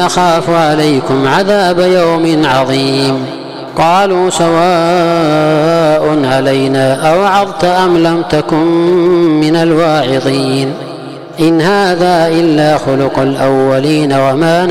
إني أخاف عليكم عذاب يوم عظيم. قالوا سواء علينا أوعظت أم لم تكن من الواعظين. إن هذا إلا خلق الأولين وما